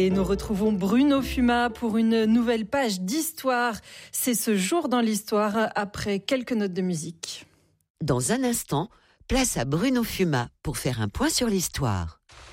Et nous retrouvons Bruno Fuma pour une nouvelle page d'histoire. C'est ce jour dans l'histoire après quelques notes de musique. Dans un instant, place à Bruno Fuma pour faire un point sur l'histoire.